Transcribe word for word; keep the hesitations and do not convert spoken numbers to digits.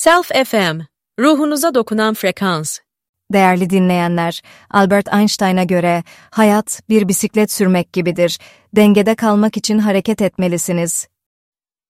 Self F M, ruhunuza dokunan frekans. Değerli dinleyenler, Albert Einstein'a göre hayat bir bisiklet sürmek gibidir. Dengede kalmak için hareket etmelisiniz.